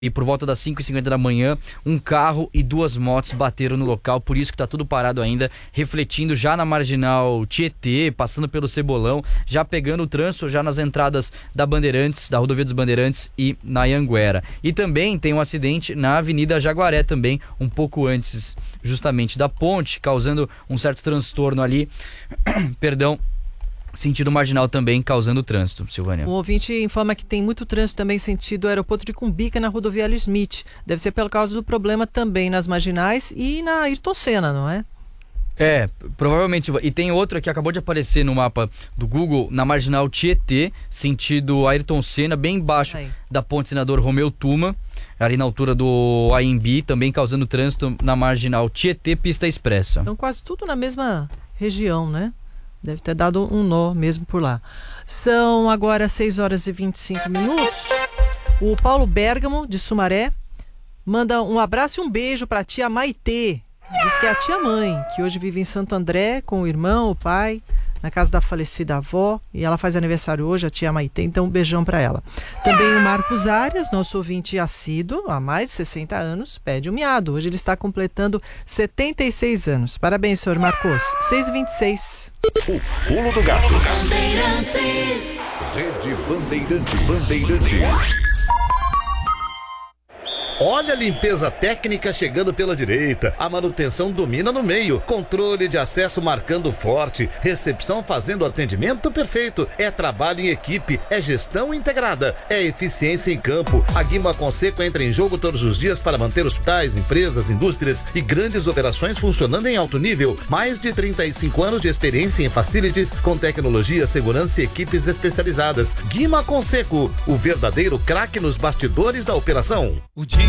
E por volta das 5h50 da manhã, um carro e 2 motos bateram no local, por isso que está tudo parado ainda, refletindo já na marginal Tietê, passando pelo Cebolão, já pegando o trânsito já nas entradas da Bandeirantes, da Rodovia dos Bandeirantes e na Anhanguera. E também tem um acidente na Avenida Jaguaré também, um pouco antes justamente da ponte, causando um certo transtorno ali, perdão, sentido marginal também, causando trânsito, Silvânia. O ouvinte informa que tem muito trânsito também sentido aeroporto de Cumbica na rodoviária Smith. Deve ser pela causa do problema também nas marginais e na Ayrton Senna, não é? Provavelmente. E tem outro que acabou de aparecer no mapa do Google, na marginal Tietê, sentido Ayrton Senna, bem embaixo da ponte Senador Romeu Tuma, ali na altura do AMB, também causando trânsito na marginal Tietê, pista expressa. Então quase tudo na mesma região, né? Deve ter dado um nó mesmo por lá. São agora 6h25. O Paulo Bergamo, de Sumaré, manda um abraço e um beijo para a tia Maitê. Diz que é a tia-mãe, que hoje vive em Santo André com o irmão, o pai, na casa da falecida avó. E ela faz aniversário hoje, a tia Maitê, então um beijão para ela. Também o Marcos Arias, nosso ouvinte assíduo, há mais de 60 anos, pede um miado. Hoje ele está completando 76 anos. Parabéns, senhor Marcos. 6h26. O Pulo do Gato. Bandeirantes. Rede Bandeirantes. Olha a limpeza técnica chegando pela direita, a manutenção domina no meio, controle de acesso marcando forte, recepção fazendo atendimento perfeito, é trabalho em equipe, é gestão integrada, é eficiência em campo. A Guima Conceco entra em jogo todos os dias para manter hospitais, empresas, indústrias e grandes operações funcionando em alto nível. Mais de 35 anos de experiência em facilities, com tecnologia, segurança e equipes especializadas. Guima Conceco, o verdadeiro craque nos bastidores da operação. O dia